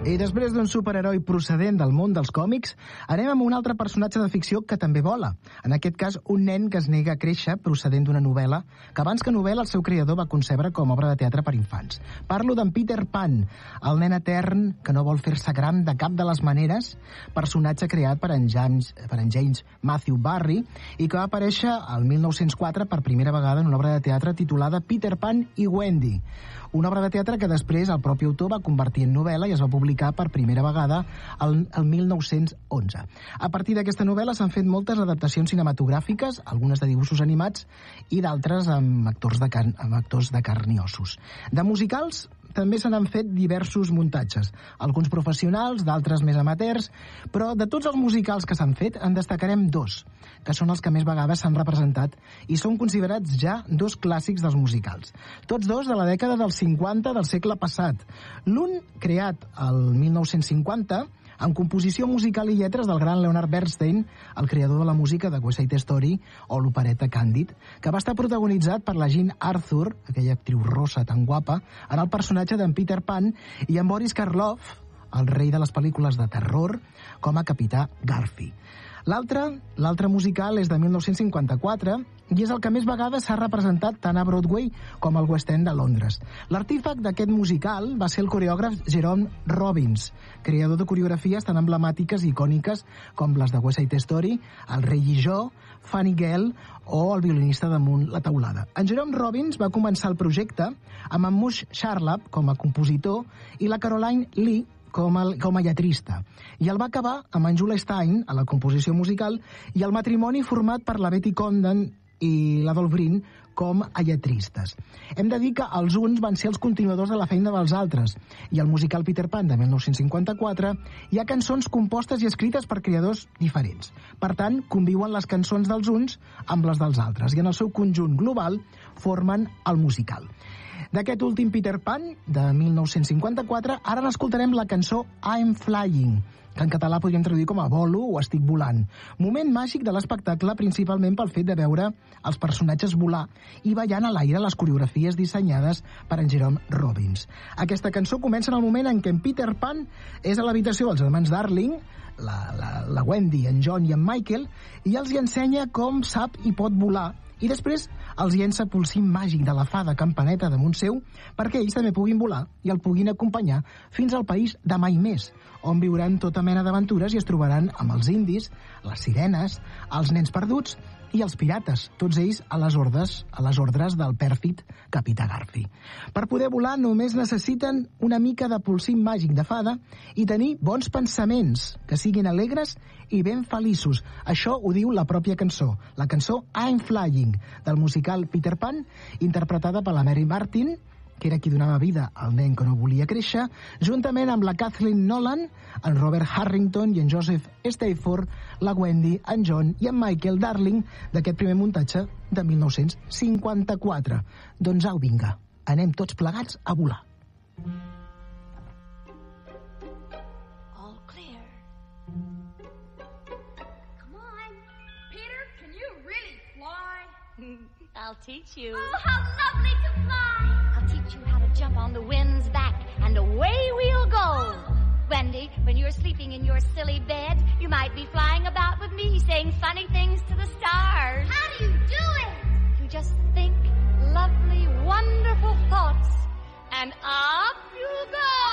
I després d'un superheroi procedent del món dels còmics, anem amb un altre personatge de ficció que també vola. En aquest cas, un nen que es nega a créixer procedent d'una novel·la que abans que novel·la el seu creador va concebre com a obra de teatre per infants. Parlo d'en Peter Pan, el nen etern que no vol fer-se gran de cap de les maneres, personatge creat per en James Matthew Barry i que va aparèixer al 1904 per primera vegada en una obra de teatre titulada Peter Pan i Wendy. Una obra de teatre que després el propi autor va convertir en novel·la i es va publicar per primera vegada el 1911. A partir d'aquesta novel·la s'han fet moltes adaptacions cinematogràfiques, algunes de dibuixos animats i d'altres amb actors de carn i ossos. De musicals també se n'han fet diversos muntatges, alguns professionals, d'altres més amateurs, però de tots els musicals que s'han fet en destacarem dos, que són els que més vegades s'han representat i són considerats ja dos clàssics dels musicals. Tots dos de la dècada dels 50 del segle passat. L'un creat el 1950 amb composició musical i lletres del gran Leonard Bernstein, el creador de la música de West Side Story o l'opereta Candid, que va estar protagonitzat per la Jean Arthur, aquella actriu rossa tan guapa, en el personatge d'en Peter Pan, i en Boris Karloff, el rei de les pel·lícules de terror, com a capità Garfi. L'altre musical és de 1954 i és el que més vegades s'ha representat tant a Broadway com al West End de Londres. L'artífex d'aquest musical va ser el coreògraf Jerome Robbins, creador de coreografies tan emblemàtiques i icòniques com les de West Side Story, El rei i jo, Funny Girl o El violinista damunt la teulada. En Jerome Robbins va començar el projecte amb en Mush Charlap com a compositor i la Caroline Lee com a lletrista, i el va acabar amb en Julia Stein a la composició musical i el matrimoni format per la Betty Comden i l'Adolf Green com a lletristes. Hem de dir que els uns van ser els continuadors de la feina dels altres, i al musical Peter Pan de 1954 hi ha cançons compostes i escrites per creadors diferents. Per tant, conviuen les cançons dels uns amb les dels altres, i en el seu conjunt global formen el musical. D'aquest últim Peter Pan, de 1954, ara n'escoltarem la cançó I'm Flying, que en català podríem traduir com a Volo o Estic volant. Moment màgic de l'espectacle, principalment pel fet de veure els personatges volar i ballant a l'aire les coreografies dissenyades per en Jerome Robbins. Aquesta cançó comença en el moment en què en Peter Pan és a l'habitació dels germans Darling, la Wendy, en John i en Michael, i els hi ensenya com sap i pot volar, i després els llença pel cim màgic de la fada Campaneta damunt seu perquè ells també puguin volar i el puguin acompanyar fins al país de mai més, on viuran tota mena d'aventures i es trobaran amb els indis, les sirenes, els nens perduts i els pirates, tots ells a les ordres del pèrfid capità Garfi. Per poder volar només necessiten una mica de polsim màgic de fada i tenir bons pensaments, que siguin alegres i ben feliços. Això ho diu la pròpia cançó, la cançó I'm Flying, del musical Peter Pan, interpretada per la Mary Martin, que era qui donava vida al nen que no volia créixer, juntament amb la Kathleen Nolan, en Robert Harrington i en Joseph Stafford, la Wendy, en John i en Michael Darling d'aquest primer muntatge de 1954. Doncs au, vinga, anem tots plegats a volar. All clear. Come on. Peter, can you really fly? I'll teach you. Oh, how lovely to fly! I'll teach you how to jump on the wind's back, and away we'll go. Wendy, when you're sleeping in your silly bed, you might be flying about with me, saying funny things to the stars. How do you do it? You just think lovely, wonderful thoughts, and up you go.